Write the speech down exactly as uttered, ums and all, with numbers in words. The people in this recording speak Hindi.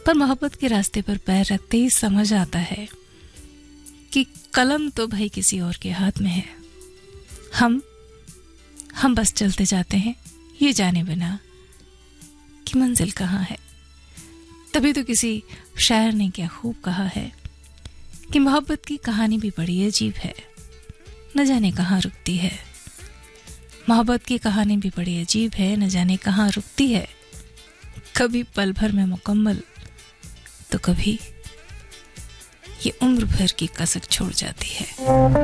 पर मोहब्बत के रास्ते पर पैर रखते ही समझ आता है कि कलम तो भाई किसी और के हाथ में है। हम हम बस चलते जाते हैं ये जाने बिना कि मंजिल कहाँ है। तभी तो किसी शायर ने क्या खूब कहा है कि मोहब्बत की कहानी भी बड़ी अजीब है, न जाने कहाँ रुकती है। मोहब्बत की कहानी भी बड़ी अजीब है, न जाने कहाँ रुकती है। कभी पल भर में मुकम्मल तो कभी ये उम्र भर की कसक छोड़ जाती है।